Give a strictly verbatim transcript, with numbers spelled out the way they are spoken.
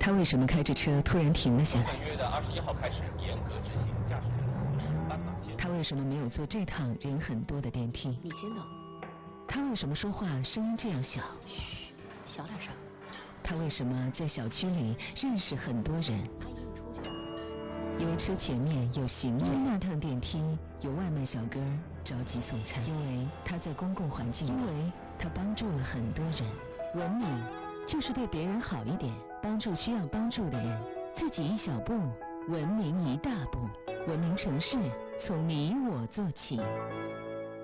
他为什么开着车突然停了下来？ 本月的二十一号开始严格执行驾驶人同时斑马线。 他为什么没有坐这趟人很多的电梯？ 你先走。 他为什么说话声音这样小？ 嘘，小点声。 他为什么在小区里认识很多人？ 阿姨，你出去吧。 因为车前面有行人，那趟电梯有外卖小哥着急送餐，因为他在公共环境，因为他帮助了很多人。文明就是对别人好一点，帮助需要帮助的人，自己一小步，文明一大步。文明城市从你我做起。